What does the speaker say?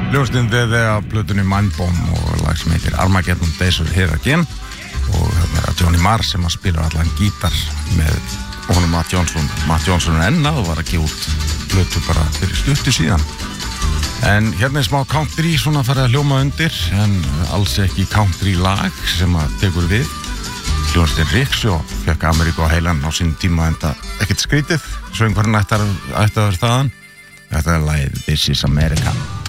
Ljónstinn þeði af plötunni Mindbomb og lag sem heitir Armageddon Days Are Here Again og þarna það Johnny Marr sem að spila allan gítar með honum Matt Johnson ennað og var að gefa út plötu bara fyrir stuttu síðan. En hérna smá country svona farið að hljóma undir en alls ekki country lag sem að tekur við. Hljónstinn Riksjó fekk Ameríku á heilan á sín tíma enda ekkert skrítið, söngvarinn ætti að vera þaðan. Þetta lagið This Is America.